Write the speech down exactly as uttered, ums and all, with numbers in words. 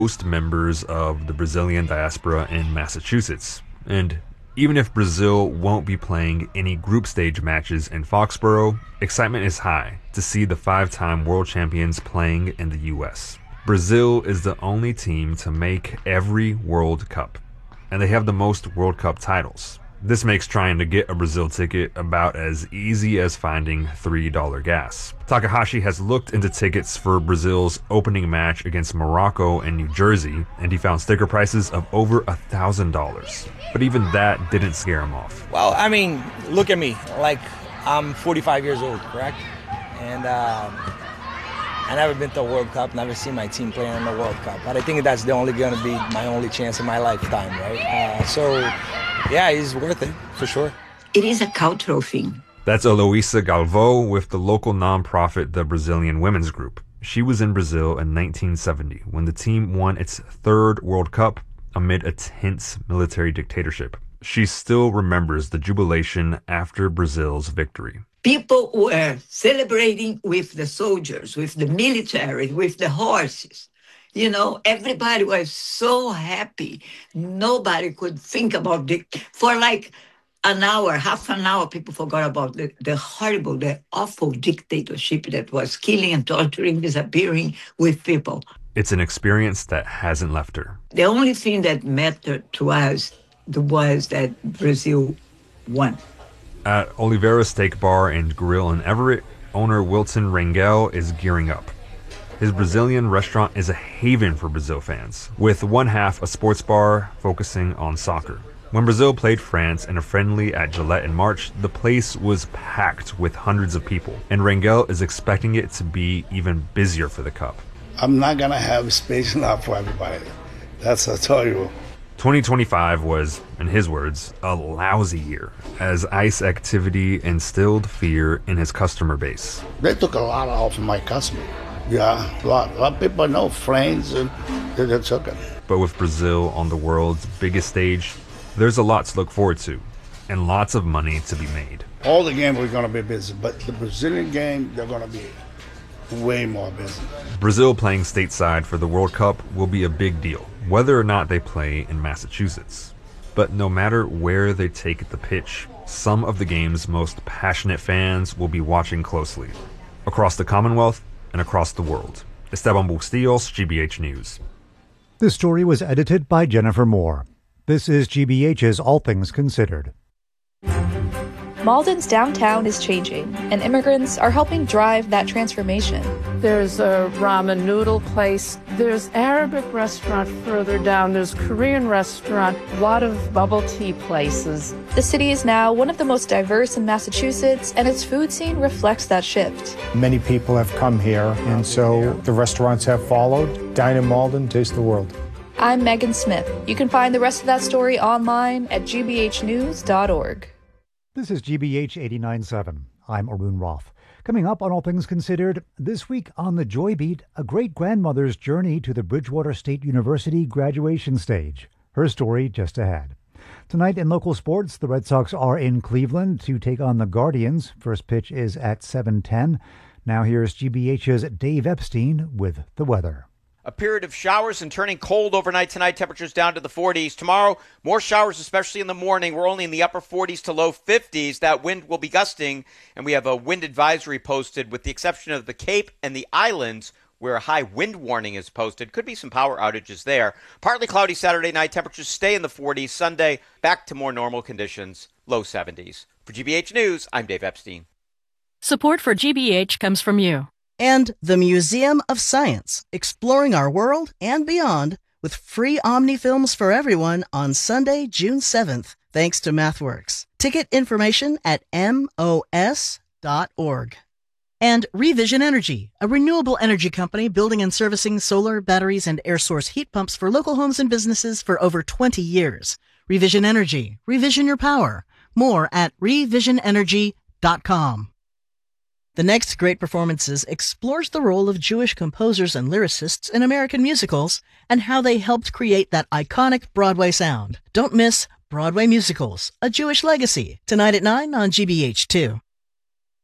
most members of the Brazilian diaspora in Massachusetts. And even if Brazil won't be playing any group stage matches in Foxborough, excitement is high to see the five-time world champions playing in the U S. Brazil is the only team to make every World Cup, and they have the most World Cup titles. This makes trying to get a Brazil ticket about as easy as finding three dollar gas. Takahashi has looked into tickets for Brazil's opening match against Morocco in New Jersey, and he found sticker prices of over one thousand dollars. But even that didn't scare him off. Well, I mean, look at me. Like, I'm forty-five years old, correct? And uh, I've never been to a World Cup, never seen my team playing in the World Cup. But I think that's the only going to be my only chance in my lifetime, right? Uh, so, yeah, it's worth it, for sure. It is a cultural thing. That's Eloisa Galvão with the local nonprofit, the Brazilian Women's Group. She was in Brazil in nineteen seventy when the team won its third World Cup amid a tense military dictatorship. She still remembers the jubilation after Brazil's victory. People were celebrating with the soldiers, with the military, with the horses. You know, everybody was so happy. Nobody could think about it. For like an hour, half an hour, people forgot about the, the horrible, the awful dictatorship that was killing and torturing, disappearing with people. It's an experience that hasn't left her. The only thing that mattered to us was that Brazil won. At Oliveira Steak Bar and Grill in Everett, owner Wilton Rangel is gearing up. His Brazilian restaurant is a haven for Brazil fans, with one half a sports bar focusing on soccer. When Brazil played France in a friendly at Gillette in March, the place was packed with hundreds of people, and Rangel is expecting it to be even busier for the Cup. I'm not going to have space enough for everybody. That's what I tell you. twenty twenty-five was, in his words, a lousy year, as ICE activity instilled fear in his customer base. They took a lot off of my customer. Yeah, a lot, a lot of people know, friends, and they, they took it. But with Brazil on the world's biggest stage, there's a lot to look forward to, and lots of money to be made. All the games are going to be busy, but the Brazilian game, they're going to be way more busy. Brazil playing stateside for the World Cup will be a big deal, whether or not they play in Massachusetts. But no matter where they take the pitch, some of the game's most passionate fans will be watching closely, across the Commonwealth and across the world. Esteban Bustillos, G B H News. This story was edited by Jennifer Moore. This is G B H's All Things Considered. Malden's downtown is changing, and immigrants are helping drive that transformation. There's a ramen noodle place. There's Arabic restaurant further down. There's Korean restaurant. A lot of bubble tea places. The city is now one of the most diverse in Massachusetts, and its food scene reflects that shift. Many people have come here, and so the restaurants have followed. Dine in Malden, taste the world. I'm Megan Smith. You can find the rest of that story online at g b h news dot org. This is G B H eighty-nine point seven. I'm Arun Roth. Coming up on All Things Considered, this week on the Joy Beat, a great-grandmother's journey to the Bridgewater State University graduation stage. Her story just ahead. Tonight in local sports, the Red Sox are in Cleveland to take on the Guardians. First pitch is at seven ten. Now here's G B H's Dave Epstein with the weather. A period of showers and turning cold overnight tonight. Temperatures down to the forties. Tomorrow, more showers, especially in the morning. We're only in the upper forties to low fifties. That wind will be gusting, and we have a wind advisory posted with the exception of the Cape and the islands where a high wind warning is posted. Could be some power outages there. Partly cloudy Saturday night. Temperatures stay in the forties. Sunday, back to more normal conditions, low seventies. For G B H News, I'm Dave Epstein. Support for G B H comes from you. And the Museum of Science, exploring our world and beyond with free Omni films for everyone on Sunday, June seventh, thanks to MathWorks. Ticket information at M O S dot org. And Revision Energy, a renewable energy company building and servicing solar, batteries, and air source heat pumps for local homes and businesses for over twenty years. Revision Energy, revision your power. More at revision energy dot com. The next Great Performances explores the role of Jewish composers and lyricists in American musicals and how they helped create that iconic Broadway sound. Don't miss Broadway Musicals, A Jewish Legacy, tonight at nine on G B H two.